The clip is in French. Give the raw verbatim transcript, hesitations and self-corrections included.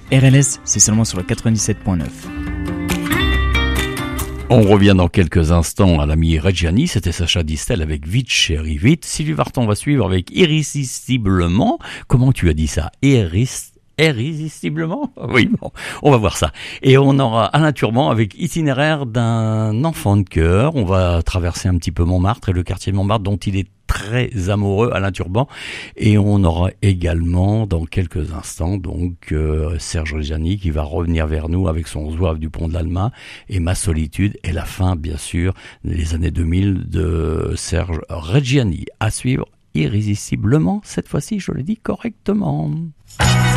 R L S, c'est seulement sur le quatre-vingt-dix-sept point neuf. On revient dans quelques instants à l'ami Reggiani, c'était Sacha Distel avec Vite Chérie Vite. Sylvie Vartan va suivre avec Irrésistiblement. Comment tu as dit ça? Irrésistible. Irrésistiblement? Oui, bon, on va voir ça. Et on aura Alain Turban avec Itinéraire d'un enfant de cœur. On va traverser un petit peu Montmartre et le quartier de Montmartre dont il est très amoureux, Alain Turban. Et on aura également dans quelques instants donc euh, Serge Reggiani qui va revenir vers nous avec son Zouave du Pont de l'Alma et Ma Solitude et la fin bien sûr des années deux mille de Serge Reggiani. À suivre irrésistiblement, cette fois-ci je le dis correctement.